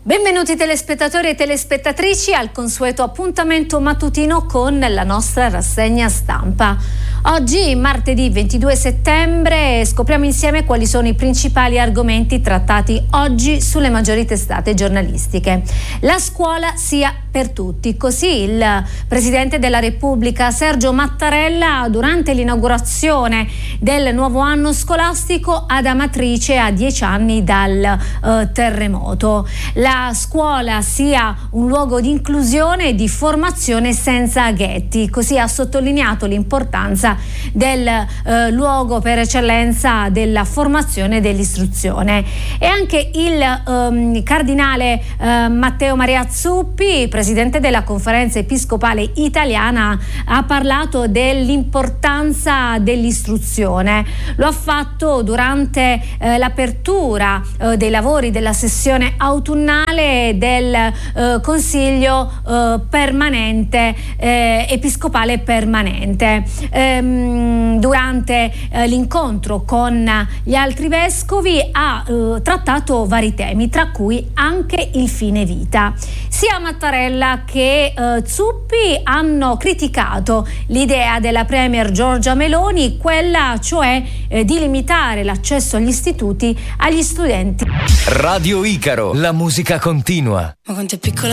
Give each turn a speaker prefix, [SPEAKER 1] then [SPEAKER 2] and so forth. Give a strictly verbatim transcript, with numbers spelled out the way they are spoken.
[SPEAKER 1] Benvenuti telespettatori e telespettatrici al consueto appuntamento mattutino con la nostra rassegna stampa. Oggi, martedì ventidue settembre, scopriamo insieme quali sono i principali argomenti trattati oggi sulle maggiori testate giornalistiche. La scuola sia per tutti, così il Presidente della Repubblica Sergio Mattarella durante l'inaugurazione del nuovo anno scolastico ad Amatrice a dieci anni dal eh, terremoto. La scuola sia un luogo di inclusione e di formazione senza ghetti, così ha sottolineato l'importanza del eh, luogo per eccellenza della formazione e dell'istruzione. E anche il ehm, cardinale eh, Matteo Maria Zuppi, presidente della Conferenza Episcopale Italiana, ha parlato dell'importanza dell'istruzione. Lo ha fatto durante eh, l'apertura eh, dei lavori della sessione autunnale del eh, Consiglio eh, permanente eh, episcopale permanente. Eh, durante eh, l'incontro con gli altri vescovi ha eh, trattato vari temi, tra cui anche il fine vita. Sia Mattarella che eh, Zuppi hanno criticato l'idea della premier Giorgia Meloni, quella cioè eh, di limitare l'accesso agli istituti agli studenti.
[SPEAKER 2] Radio Icaro, la musica continua.
[SPEAKER 3] Ma quanto è piccola